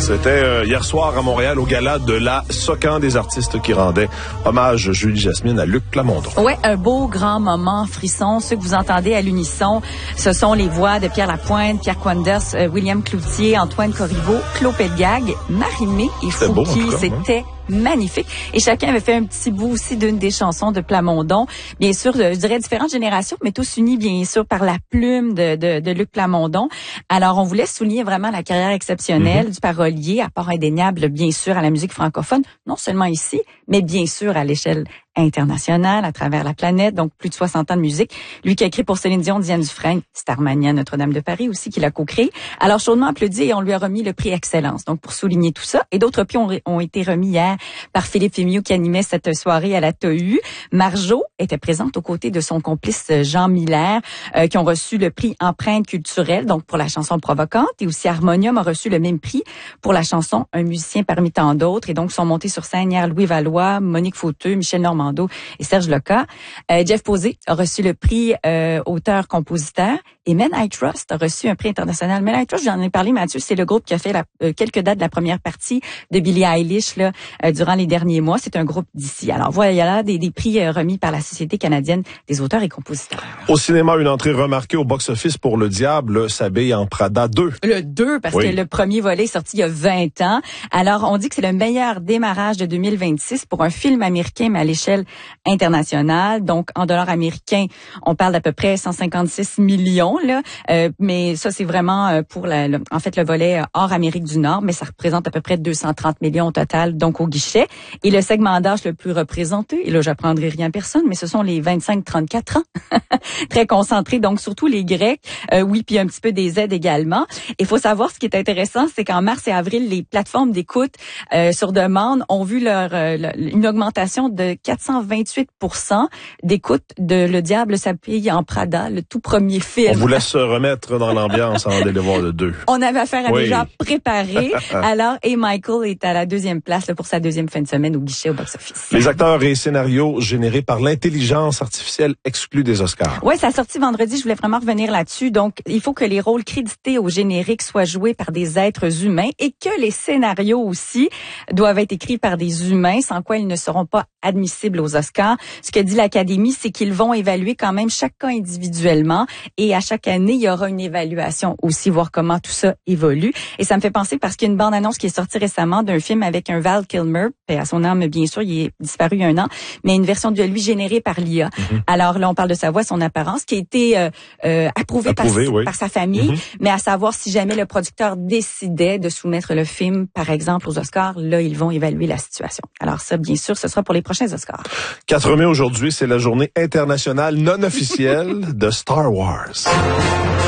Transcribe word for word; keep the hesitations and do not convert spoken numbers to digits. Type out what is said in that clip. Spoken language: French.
C'était euh, hier soir à Montréal au gala de la Socan des artistes qui rendait hommage Julie Jasmine à Luc Plamondon. Ouais, un beau grand moment frisson. Ceux que vous entendez à l'unisson, ce sont les voix de Pierre Lapointe, Pierre Quanders, euh, William Cloutier, Antoine Corriveau, Claude Pelgag, Marie-Mé et Fouki. C'était magnifique. Et chacun avait fait un petit bout aussi d'une des chansons de Plamondon. Bien sûr, je dirais différentes générations, mais tous unis bien sûr par la plume de, de, de Luc Plamondon. Alors, on voulait souligner vraiment la carrière exceptionnelle mm-hmm. du parolier, apport indéniable bien sûr à la musique francophone, non seulement ici, mais bien sûr à l'échelle internationale, à travers la planète, donc plus de soixante ans de musique. Lui qui a écrit pour Céline Dion, Diane Dufresne, Starmania, Notre-Dame de Paris aussi, qu'il a co-créé. Alors, chaudement applaudi et on lui a remis le prix Excellence. Donc, pour souligner tout ça. Et d'autres prix ont, ont été remis hier par Philippe Fémieux qui animait cette soirée à la T A U. Marjo était présente aux côtés de son complice Jean Miller, euh, qui ont reçu le prix Empreinte culturelle, donc pour la chanson provocante. Et aussi Harmonium a reçu le même prix pour la chanson Un musicien parmi tant d'autres. Et donc, sont montés sur scène hier Louis Valois, Monique Fauteux, Michel Normand et Serge Leca. Euh, Jeff Posé a reçu le prix euh, auteur-compositeur et Men I Trust a reçu un prix international. Men I Trust, j'en ai parlé, Mathieu, c'est le groupe qui a fait la, euh, quelques dates de la première partie de Billie Eilish là, euh, durant les derniers mois. C'est un groupe d'ici. Alors voilà, il y a là des, des prix euh, remis par la Société canadienne des auteurs et compositeurs. Au cinéma, une entrée remarquée au box-office pour Le Diable s'habille en Prada deux. Le deux, parce oui. que le premier volet est sorti il y a vingt ans. Alors, on dit que c'est le meilleur démarrage de deux mille vingt-six pour un film américain, mais à l'échelle internationale. Donc, en dollars américains, on parle d'à peu près cent cinquante-six millions, là. Euh, mais ça, c'est vraiment pour la, le, en fait, le volet hors Amérique du Nord, mais ça représente à peu près deux cent trente millions au total, donc au guichet. Et le segment d'âge le plus représenté, et là, j'apprendrai rien à personne, mais ce sont les vingt-cinq trente-quatre ans. Très concentrés, donc surtout les Grecs. Euh, oui, puis un petit peu des Z également. Il faut savoir, ce qui est intéressant, c'est qu'en mars et avril, les plateformes d'écoute euh, sur demande ont vu leur, euh, une augmentation de quatre cent vingt-huit pour cent d'écoute de Le Diable s'habille en Prada, le tout premier film. On vous laisse se remettre dans l'ambiance avant d'aller voir le deux. On avait affaire à oui. des gens préparés. Alors, et Michael est à la deuxième place là, pour sa deuxième fin de semaine au guichet au box-office. Les acteurs et scénarios générés par l'intelligence artificielle exclus des Oscars. Oui, ça a sorti vendredi. Je voulais vraiment revenir là-dessus. Donc, il faut que les rôles crédités au générique soient joués par des êtres humains et que les scénarios aussi doivent être écrits par des humains, sans quoi ils ne seront pas admissibles aux Oscars. Ce que dit l'Académie, c'est qu'ils vont évaluer quand même chaque cas individuellement et à chaque année, il y aura une évaluation aussi, voir comment tout ça évolue. Et ça me fait penser parce qu'il y a une bande-annonce qui est sortie récemment d'un film avec un Val Kilmer, et à son âme, bien sûr, il est disparu il y a un an, mais une version de lui générée par l'I A. Mm-hmm. Alors là, on parle de sa voix, son apparence, qui a été euh, euh, approuvée Approuvé, par, oui. par sa famille, mm-hmm. mais à savoir si jamais le producteur décidait de soumettre le film, par exemple, aux Oscars, là, ils vont évaluer la situation. Alors ça, bien sûr, ce sera pour les prochains Oscars. quatre mai aujourd'hui, c'est la journée internationale non officielle de Star Wars.